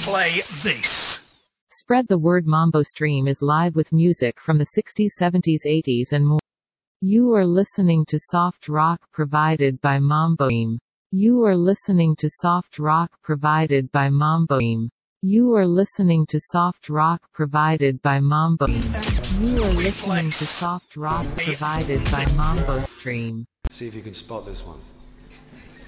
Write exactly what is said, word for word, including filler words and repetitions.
play this. Spread the word. Mambo Stream is live with music from the sixties, seventies, eighties and more. You are listening to soft rock provided by Mambo Stream. You are listening to soft rock provided by Mambo Stream. You are listening to soft rock provided by Mambo Stream. You are listening to soft rock provided by Mambo Stream. See if you can spot this one.